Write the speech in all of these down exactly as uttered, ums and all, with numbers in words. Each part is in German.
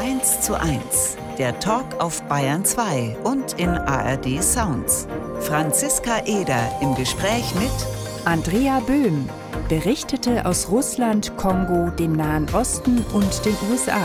eins zu eins, der Talk auf Bayern zwei und in A R D Sounds. Franziska Eder im Gespräch mit Andrea Böhm, berichtete aus Russland, Kongo, dem Nahen Osten und den U S A.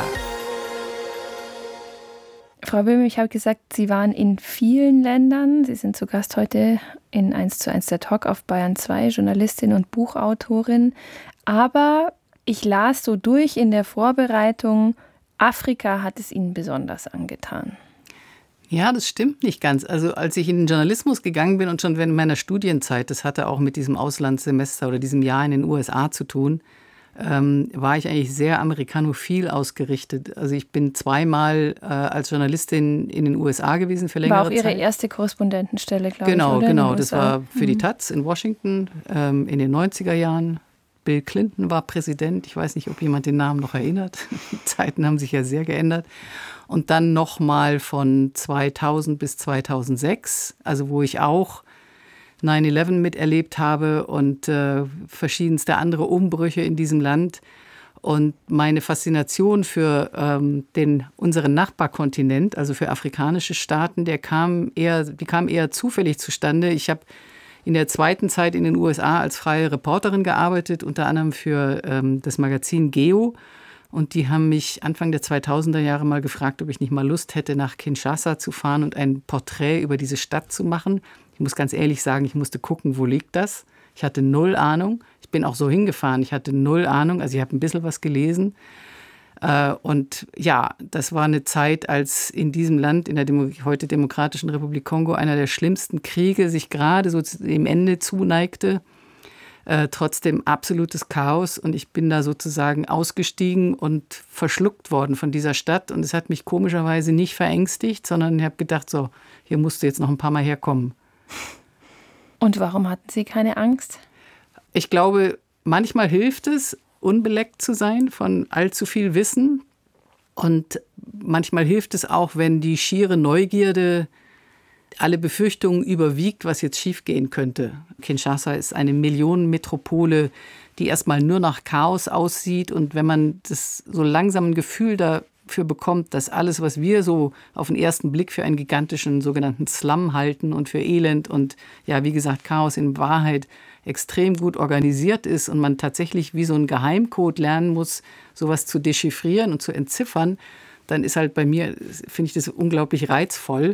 Frau Böhm, ich habe gesagt, Sie waren in vielen Ländern. Sie sind zu Gast heute in eins zu eins der Talk auf Bayern zwei, Journalistin und Buchautorin. Aber ich las so durch in der Vorbereitung, Afrika hat es Ihnen besonders angetan. Ja, das stimmt nicht ganz. Also als ich in den Journalismus gegangen bin und schon während meiner Studienzeit, das hatte auch mit diesem Auslandssemester oder diesem Jahr in den U S A zu tun, ähm, war ich eigentlich sehr amerikanophil ausgerichtet. Also ich bin zweimal äh, als Journalistin in den U S A gewesen für längere Zeit. War auch Ihre Zeit. Erste Korrespondentenstelle, glaube genau, ich, oder? Genau, genau. Das war für die Taz in Washington ähm, in den neunziger Jahren. Bill Clinton war Präsident. Ich weiß nicht, ob jemand den Namen noch erinnert. Die Zeiten haben sich ja sehr geändert. Und dann nochmal von zweitausend bis zweitausendsechs, also wo ich auch neun elf miterlebt habe und äh, verschiedenste andere Umbrüche in diesem Land. Und meine Faszination für ähm, den, unseren Nachbarkontinent, also für afrikanische Staaten, der kam eher, die kam eher zufällig zustande. Ich habe in der zweiten Zeit in den U S A als freie Reporterin gearbeitet, unter anderem für ähm, das Magazin Geo. Und die haben mich Anfang der zweitausender Jahre mal gefragt, ob ich nicht mal Lust hätte, nach Kinshasa zu fahren und ein Porträt über diese Stadt zu machen. Ich muss ganz ehrlich sagen, ich musste gucken, wo liegt das? Ich hatte null Ahnung. Ich bin auch so hingefahren, ich hatte null Ahnung. Also ich habe ein bisschen was gelesen. Und ja, das war eine Zeit, als in diesem Land, in der Demo- heute Demokratischen Republik Kongo, einer der schlimmsten Kriege sich gerade so dem Ende zuneigte. Äh, trotzdem absolutes Chaos. Und ich bin da sozusagen ausgestiegen und verschluckt worden von dieser Stadt. Und es hat mich komischerweise nicht verängstigt, sondern ich habe gedacht, so, hier musst du jetzt noch ein paar Mal herkommen. Und warum hatten Sie keine Angst? Ich glaube, manchmal hilft es, unbeleckt zu sein von allzu viel Wissen. Und manchmal hilft es auch, wenn die schiere Neugierde alle Befürchtungen überwiegt, was jetzt schiefgehen könnte. Kinshasa ist eine Millionenmetropole, die erstmal nur nach Chaos aussieht. Und wenn man das so langsam ein Gefühl dafür bekommt, dass alles, was wir so auf den ersten Blick für einen gigantischen sogenannten Slum halten und für Elend und ja, wie gesagt, Chaos in Wahrheit extrem gut organisiert ist und man tatsächlich wie so ein Geheimcode lernen muss, sowas zu dechiffrieren und zu entziffern, dann ist halt bei mir, finde ich das unglaublich reizvoll.